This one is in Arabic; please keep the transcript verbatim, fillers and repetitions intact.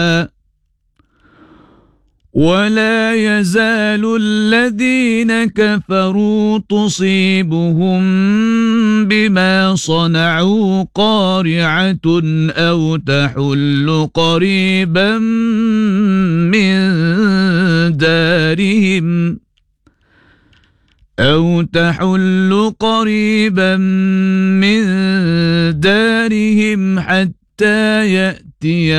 ولا يزال الذين كفروا تصيبهم بما صنعوا قارعة أو تحل قريبا من دارهم أو تحل قريبا من دارهم حتى يأتي